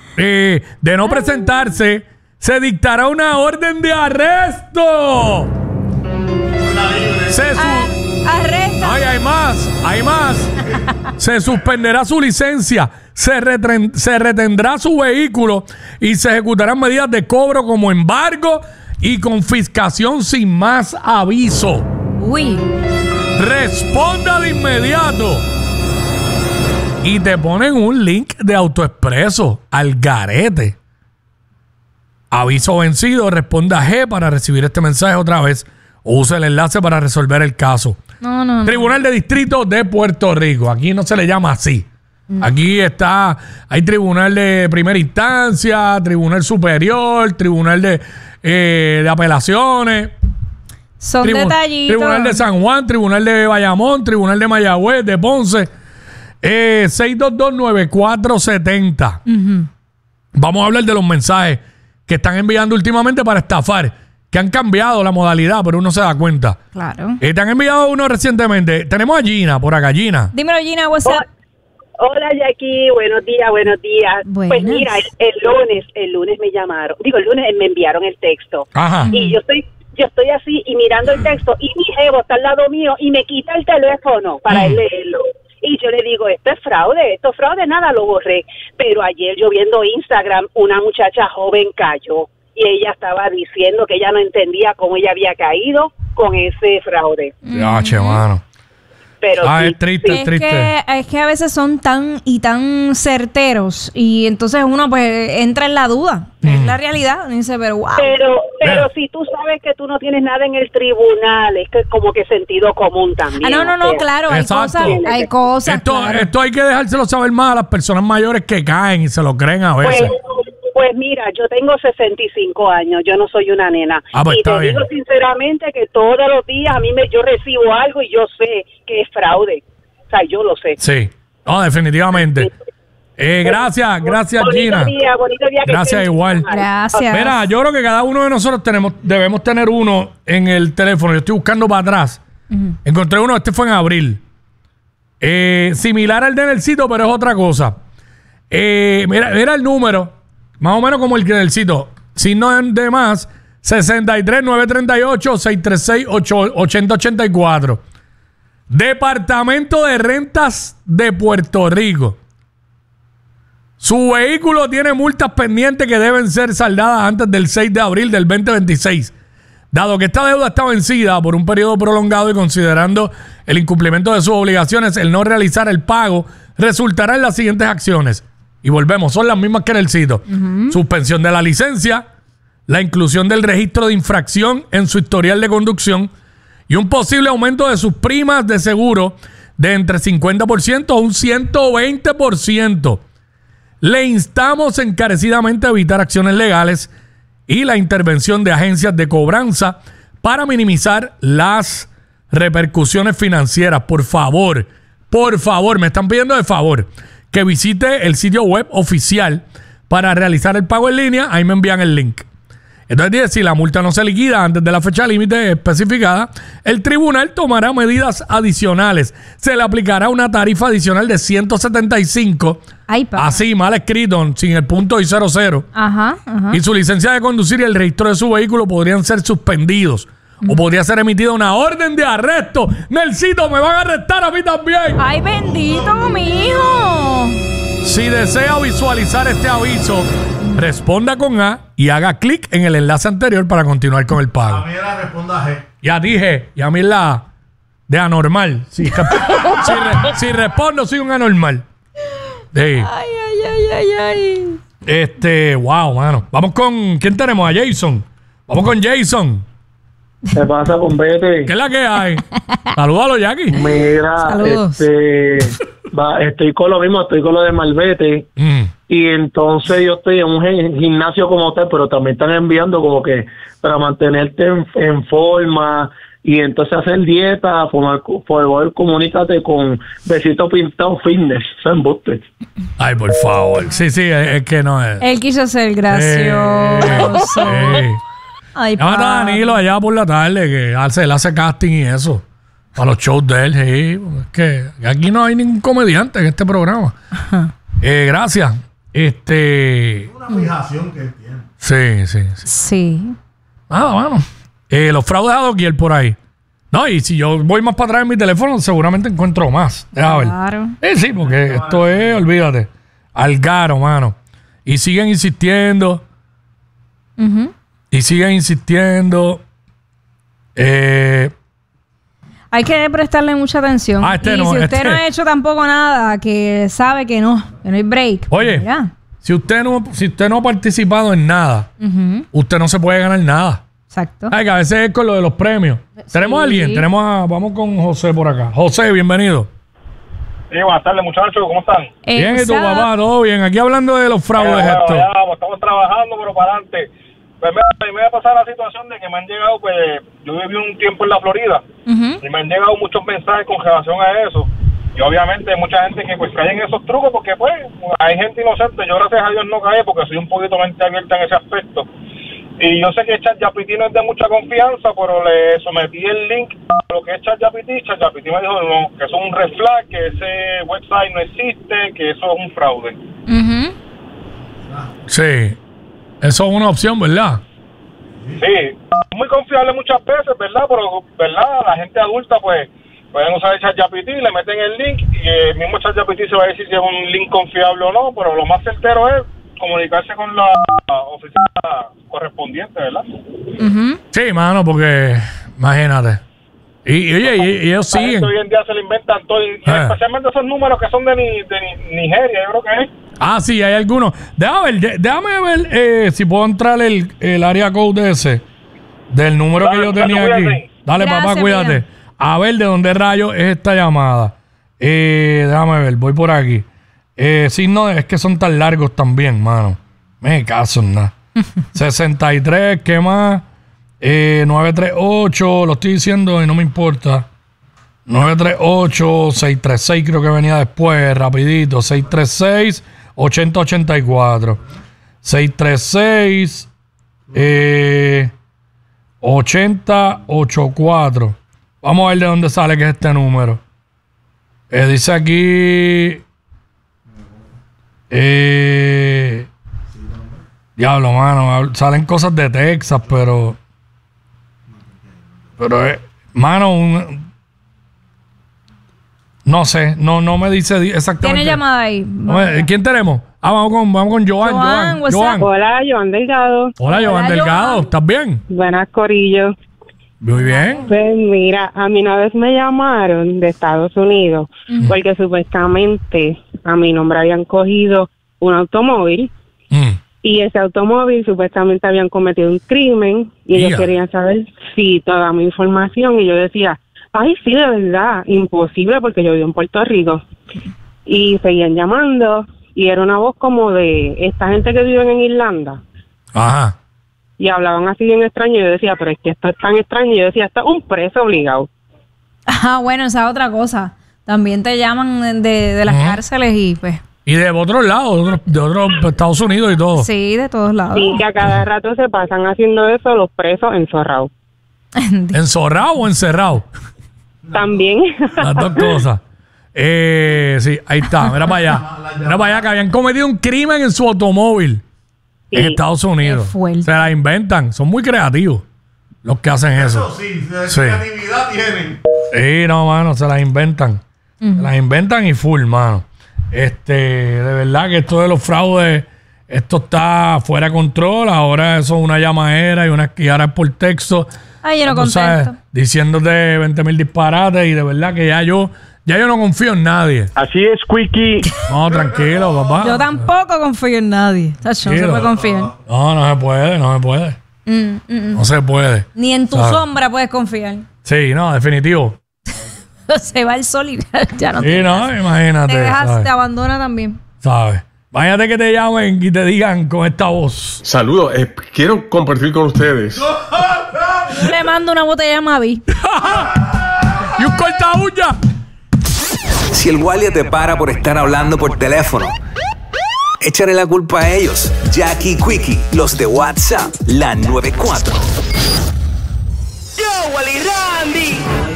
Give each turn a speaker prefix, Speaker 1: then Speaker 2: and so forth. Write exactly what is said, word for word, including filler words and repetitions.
Speaker 1: eh, de no presentarse, se dictará una orden de arresto. Se su
Speaker 2: Arresta.
Speaker 1: Ay, hay más, hay más. Se suspenderá su licencia, se, retren se retendrá su vehículo y se ejecutarán medidas de cobro como embargo y confiscación sin más aviso.
Speaker 2: Uy.
Speaker 1: Responda de inmediato. Y te ponen un link de AutoExpreso al garete. Aviso vencido, responda G para recibir este mensaje otra vez. O use el enlace para resolver el caso.
Speaker 2: No, no, no.
Speaker 1: Tribunal de Distrito de Puerto Rico. Aquí no se le llama así. No. Aquí está, hay tribunal de primera instancia, tribunal superior, tribunal de, eh, de apelaciones.
Speaker 2: Son
Speaker 1: tribu
Speaker 2: detallitos.
Speaker 1: Tribunal de San Juan, tribunal de Bayamón, tribunal de Mayagüez, de Ponce. Eh, seis dos dos, nueve cuatro siete cero. Uh-huh. Vamos a hablar de los mensajes que están enviando últimamente para estafar, que han cambiado la modalidad, pero uno se da cuenta.
Speaker 2: Claro.
Speaker 1: Eh, te han enviado uno recientemente. Tenemos a Gina, por acá, Gina.
Speaker 2: Dímelo, Gina, what's up?
Speaker 3: Hola, Jackie, buenos días, buenos días.
Speaker 2: Buenas.
Speaker 3: Pues mira, el, el lunes, el lunes me llamaron, digo, el lunes me enviaron el texto.
Speaker 1: Ajá.
Speaker 3: Y yo estoy, yo estoy así y mirando el texto y mi jevo está al lado mío y me quita el teléfono para él leerlo. Y yo le digo, esto es fraude, esto es fraude, nada, lo borré. Pero ayer yo viendo Instagram, una muchacha joven cayó y ella estaba diciendo que ella no entendía cómo ella había caído con ese fraude.
Speaker 1: Ya, che, mano.
Speaker 3: Pero
Speaker 1: ah,
Speaker 3: sí,
Speaker 1: es triste,
Speaker 3: sí.
Speaker 1: es triste.
Speaker 2: Es que, es que a veces son tan y tan certeros y entonces uno pues entra en la duda. Mm. Es la realidad. Y dice, pero wow.
Speaker 3: Pero, pero
Speaker 1: yeah.
Speaker 3: si tú sabes que tú no tienes nada en el tribunal, es que como que sentido común también.
Speaker 2: Ah, no, no, no,
Speaker 3: o sea,
Speaker 2: claro. Hay
Speaker 1: exacto.
Speaker 2: cosas, hay cosas.
Speaker 1: Esto,
Speaker 2: claro.
Speaker 1: esto hay que dejárselo saber más a las personas mayores que caen y se lo creen a veces.
Speaker 3: Pues, Pues mira, yo tengo sesenta y cinco años, yo no soy una nena.
Speaker 1: Ah, pues
Speaker 3: y te
Speaker 1: bien.
Speaker 3: digo sinceramente que todos los días a mí me yo recibo algo y yo sé que es fraude. O sea, yo lo sé.
Speaker 1: Sí, no, definitivamente. Eh, gracias, gracias,
Speaker 3: bonito
Speaker 1: Gina.
Speaker 3: Día, bonito día que
Speaker 1: gracias,
Speaker 3: estén.
Speaker 1: igual.
Speaker 2: Gracias.
Speaker 1: Mira, yo creo que cada uno de nosotros tenemos, debemos tener uno en el teléfono. Yo estoy buscando para atrás. Uh-huh. Encontré uno, este fue en abril. Eh, similar al de Nelsito, pero es otra cosa. Eh, mira, mira el número. Más o menos como el que del sitio. Si no es de más, sesenta y tres, nueve treinta y ocho, seiscientos treinta y seis, ochenta ochenta y cuatro. Departamento de Rentas de Puerto Rico. Su vehículo tiene multas pendientes que deben ser saldadas antes del seis de abril del veinte veintiséis. Dado que esta deuda está vencida por un periodo prolongado y considerando el incumplimiento de sus obligaciones, el no realizar el pago resultará en las siguientes acciones. Y volvemos, son las mismas que en el sitio. Uh-huh. Suspensión de la licencia, la inclusión del registro de infracción en su historial de conducción y un posible aumento de sus primas de seguro de entre cincuenta por ciento a un ciento veinte por ciento. Le instamos encarecidamente a evitar acciones legales y la intervención de agencias de cobranza para minimizar las repercusiones financieras. Por favor, por favor, me están pidiendo de favor que visite el sitio web oficial para realizar el pago en línea. Ahí me envían el link. Entonces dice, si la multa no se liquida antes de la fecha límite especificada, el tribunal tomará medidas adicionales. Se le aplicará una tarifa adicional de ciento setenta y cinco.
Speaker 2: Ay,
Speaker 1: así, mal escrito, sin el punto y cero cero.
Speaker 2: Ajá, ajá.
Speaker 1: Y su licencia de conducir y el registro de su vehículo podrían ser suspendidos. Mm. O podría ser emitida una orden de arresto. Nelsito, me van a arrestar a mí también.
Speaker 2: Ay, bendito, mijo.
Speaker 1: Si desea visualizar este aviso, responda con A y haga clic en el enlace anterior para continuar con el pago.
Speaker 4: A mí la responda G.
Speaker 1: Ya dije, y a mí la de anormal. Si, si, re, si respondo, soy un anormal. Sí.
Speaker 2: Ay, ay, ay, ay, ay.
Speaker 1: Este, wow, mano. Vamos con, ¿quién tenemos? A Jason. Vamos con Jason.
Speaker 5: ¿Qué pasa, Bombete?
Speaker 1: ¿Qué es la que hay? Salúdalo, Jackie.
Speaker 5: Mira,
Speaker 2: Saludos.
Speaker 5: este, va, estoy con lo mismo, estoy con lo de Malvete. Mm. Y entonces yo estoy en un gimnasio como tal, pero también están enviando como que para mantenerte en, en forma y entonces hacer dieta, por favor, comunícate con Besito Pintado Fitness. Eso es embuste.
Speaker 1: Ay, por favor. Sí, sí, es, es que no es.
Speaker 2: Él quiso ser gracioso.
Speaker 1: Eh, eh.
Speaker 2: Ay,
Speaker 1: llámate a Danilo allá por la tarde, que hace, él hace casting y eso. Para los shows de él, sí. Es que aquí no hay ningún comediante en este programa. Eh, gracias. Este.
Speaker 4: Una fijación que él tiene.
Speaker 1: Sí, sí, sí.
Speaker 2: Sí.
Speaker 1: Nada, mano. Eh, los fraudes a doquier por ahí. No, y si yo voy más para atrás en mi teléfono, seguramente encuentro más. Deja ver.
Speaker 2: Claro.
Speaker 1: Eh, sí, porque esto es, olvídate, Algaro, mano. Y siguen insistiendo.
Speaker 2: Ujú.
Speaker 1: Y siguen insistiendo. Eh,
Speaker 2: Hay que prestarle mucha atención.
Speaker 1: Ah, este
Speaker 2: y
Speaker 1: no,
Speaker 2: si usted
Speaker 1: este-
Speaker 2: no ha hecho tampoco nada, que sabe que no, que no hay break.
Speaker 1: Oye.
Speaker 2: Mira.
Speaker 1: si usted no, si usted no ha participado en nada,
Speaker 2: Ujú.
Speaker 1: usted no se puede ganar nada.
Speaker 2: Exacto.
Speaker 1: Ay, que a veces es con lo de los premios. Tenemos a alguien, tenemos a, vamos con José por acá. José, bienvenido.
Speaker 6: Sí, buenas tardes, muchachos, ¿cómo están?
Speaker 1: Bien, ¿y tu
Speaker 2: Exacto.
Speaker 1: papá? Todo bien. Aquí hablando de los fraudes
Speaker 6: Bueno,
Speaker 1: estos.
Speaker 6: ya, pues, estamos trabajando, pero para adelante. Pues me, a mí me ha pasado la situación de que me han llegado, pues, yo viví un tiempo en la Florida
Speaker 2: Ujú.
Speaker 6: y me han llegado muchos mensajes con relación a eso. Y obviamente hay mucha gente que pues cae en esos trucos porque pues hay gente inocente. Yo gracias a Dios no caí porque soy un poquito mente abierta en ese aspecto. Y yo sé que ChatGPT no es de mucha confianza, pero le sometí el link a lo que es ChatGPT. ChatGPT me dijo no, que eso es un red flag, que ese website no existe, que eso es un fraude.
Speaker 2: Ujú.
Speaker 1: Sí. Eso es una opción, ¿verdad?
Speaker 6: Sí, muy confiable muchas veces, ¿verdad? Pero, ¿verdad? La gente adulta, pues, pueden usar el ChatGPT, le meten el link y el mismo ChatGPT se va a decir si es un link confiable o no, pero lo más certero es comunicarse con la oficina correspondiente, ¿verdad?
Speaker 2: Ujú.
Speaker 1: Sí, mano, porque imagínate. Y, y oye, y, y ellos
Speaker 6: La gente
Speaker 1: siguen.
Speaker 6: hoy en día se le inventan todo, y
Speaker 1: Ah.
Speaker 6: especialmente esos números que son de, ni, de ni- Nigeria, yo creo que es.
Speaker 1: Ah, sí, hay algunos. Déjame ver, de- déjame ver eh, si puedo entrar el, el área code ese del número
Speaker 6: Dale,
Speaker 1: que yo
Speaker 6: dale,
Speaker 1: tenía
Speaker 6: cuídate.
Speaker 1: aquí. Dale,
Speaker 2: Gracias,
Speaker 1: papá, cuídate.
Speaker 2: mira.
Speaker 1: A ver de dónde rayo es esta llamada. Eh, déjame ver, voy por aquí. Eh, sí, no, es que son tan largos también, mano. Me caso en nada. sesenta y tres, ¿qué más? Eh, nueve tres ocho, lo estoy diciendo y no me importa. nueve tres ocho, seis tres seis creo que venía después, rapidito. seis tres seis, ocho cero ocho cuatro. seis tres seis, eh, ocho cero ocho cuatro. Vamos a ver de dónde sale que es este número. Eh, dice aquí... Eh, diablo, mano. Salen cosas de Texas, pero... Pero, eh, mano, un... No sé, no, no me dice di- exactamente.
Speaker 2: Tiene llamada ahí.
Speaker 1: No me- ¿Quién tenemos? Ah, vamos con, vamos con Joan.
Speaker 2: Joan,
Speaker 1: Joan,
Speaker 2: what's
Speaker 1: Joan.
Speaker 2: up?
Speaker 7: Hola, Joan Delgado.
Speaker 1: Hola, Joan
Speaker 2: Hola,
Speaker 1: Delgado.
Speaker 2: Joan.
Speaker 1: ¿Estás bien?
Speaker 7: Buenas, Corillo.
Speaker 1: Muy bien.
Speaker 7: Pues mira, a mí una vez me llamaron de Estados Unidos porque supuestamente a mi nombre habían cogido un automóvil
Speaker 1: Mm.
Speaker 7: y ese automóvil supuestamente habían cometido un crimen y ellos
Speaker 1: Ya.
Speaker 7: querían saber si toda mi información y yo decía, ay, sí, de verdad, imposible porque yo vivo en Puerto Rico. Y seguían llamando y era una voz como de esta gente que vive en Irlanda.
Speaker 1: Ajá.
Speaker 7: Y hablaban así bien extraño. Y yo decía, pero es que esto es tan extraño. Y yo decía, esto es un preso obligado.
Speaker 2: Ah, bueno, esa es otra cosa. También te llaman de, de las
Speaker 1: Ujú.
Speaker 2: cárceles y pues,
Speaker 1: Y de otros lados, de otros, de otros Estados Unidos y todo.
Speaker 2: sí, de todos lados.
Speaker 7: Y que a cada rato se pasan haciendo eso los presos enzorrados.
Speaker 1: ¿Enzorrado o encerrado?
Speaker 7: También.
Speaker 1: Las dos cosas. Eh, sí, ahí está. Mira para allá. Mira para allá que habían cometido un crimen en su automóvil en
Speaker 7: Sí.
Speaker 1: Estados Unidos.
Speaker 2: Qué fuerte.
Speaker 1: Se la inventan. Son muy creativos los que hacen eso.
Speaker 4: Eso sí, de
Speaker 1: Sí.
Speaker 4: creatividad tienen.
Speaker 1: Sí, no, mano, se las inventan. Se las inventan y full, mano. Este, de verdad que esto de los fraudes, esto está fuera de control. Ahora eso es una llamadera y una y ahora es por texto.
Speaker 2: Ay, yo no
Speaker 1: Tú sabes,
Speaker 2: contesto.
Speaker 1: diciéndote veinte mil disparates y de verdad que ya yo, ya yo no confío en nadie.
Speaker 6: Así es, Quickie.
Speaker 1: No, tranquilo, papá.
Speaker 2: Yo tampoco confío en nadie. Tacho, no se
Speaker 1: Tranquilo.
Speaker 2: puede confiar.
Speaker 1: No, no se puede, no se puede.
Speaker 2: Mm, mm, mm.
Speaker 1: No se puede.
Speaker 2: Ni en tu
Speaker 1: ¿Sabes?
Speaker 2: sombra puedes confiar.
Speaker 1: Sí, no, definitivo.
Speaker 2: Se va el sol y ya no
Speaker 1: Sí,
Speaker 2: te,
Speaker 1: no, imagínate.
Speaker 2: te dejas,
Speaker 1: ¿sabes?
Speaker 2: te abandona también.
Speaker 1: ¿Sabes? Váyate que te llamen y te digan con esta voz.
Speaker 8: Saludos, eh, quiero compartir con ustedes.
Speaker 2: Yo le mando una botella de Mavi.
Speaker 1: ¡Y un corta uña!
Speaker 9: Si el guardia te para por estar hablando por teléfono, échale la culpa a ellos. Jackie Quickie, los de WhatsApp, la noventa y cuatro.
Speaker 10: Yo, Wally Randy.